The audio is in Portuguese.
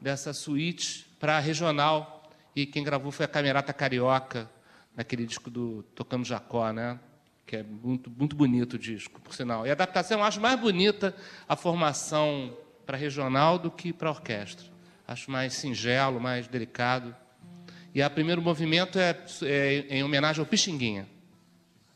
dessa suíte para a regional, e quem gravou foi a Camerata Carioca, naquele disco do Tocando Jacó, né? Que é muito, muito bonito o disco, por sinal. E a adaptação, eu acho mais bonita a formação para a regional do que para a orquestra. Acho mais singelo, mais delicado. E o primeiro movimento é em homenagem ao Pixinguinha.